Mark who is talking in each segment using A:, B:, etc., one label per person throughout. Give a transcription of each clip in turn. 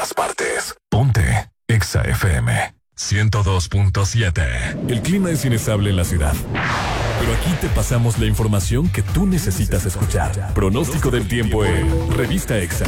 A: todas partes. Ponte Exa FM 102.7. El clima es inestable en la ciudad, pero aquí te pasamos la información que tú necesitas escuchar. Pronóstico del tiempo en Revista Exa.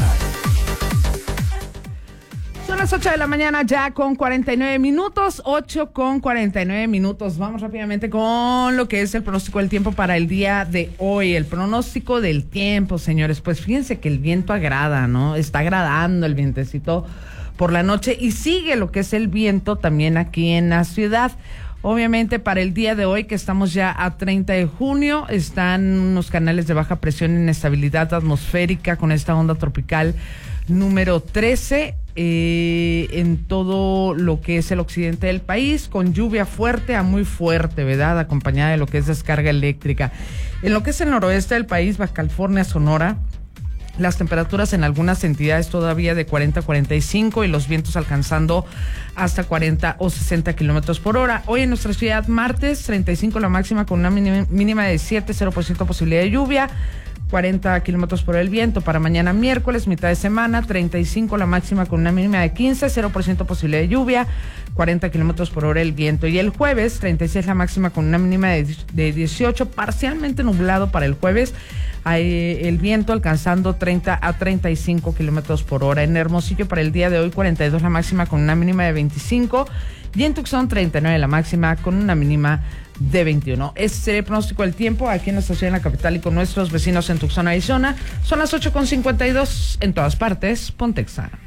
B: Son las 8 de la mañana ya con 49 minutos, 8 con 49 minutos. Vamos rápidamente con lo que es el pronóstico del tiempo para el día de hoy. El pronóstico del tiempo, señores. Pues fíjense que el viento agrada, ¿no? Está agradando el vientecito por la noche y sigue lo que es el viento también aquí en la ciudad. Obviamente para el día de hoy, que estamos ya a 30 de junio, están unos canales de baja presión en inestabilidad atmosférica con esta onda tropical número 13 en todo lo que es el occidente del país, con lluvia fuerte a muy fuerte, ¿verdad? Acompañada de lo que es descarga eléctrica. En lo que es el noroeste del país, Baja California, Sonora, las temperaturas en algunas entidades todavía de 40 a 45 y los vientos alcanzando hasta 40 o 60 kilómetros por hora. Hoy en nuestra ciudad, martes, 35 la máxima con una mínima de 7, 0% posibilidad de lluvia, 40 kilómetros por hora el viento. Para mañana miércoles, mitad de semana, 35 la máxima con una mínima de 15, 0% posibilidad de lluvia, 40 kilómetros por hora el viento. Y el jueves, 36 la máxima con una mínima de 18, parcialmente nublado para el jueves. El viento alcanzando 30 a 35 kilómetros por hora. En Hermosillo para el día de hoy, 42 la máxima con una mínima de 25. Y en Tucson, 39 la máxima con una mínima de 21. Este es el pronóstico del tiempo aquí en nuestra ciudad, en la capital, y con nuestros vecinos en Tucson, Arizona. Son las 8:52 en todas partes. Ponte Exa.